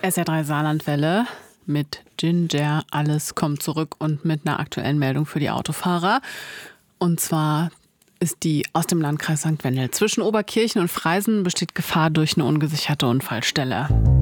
SR3 Saarlandwelle mit Ginger. Alles kommt zurück und mit einer aktuellen Meldung für die Autofahrer. Und zwar ist die aus dem Landkreis St. Wendel. Zwischen Oberkirchen und Freisen besteht Gefahr durch eine ungesicherte Unfallstelle.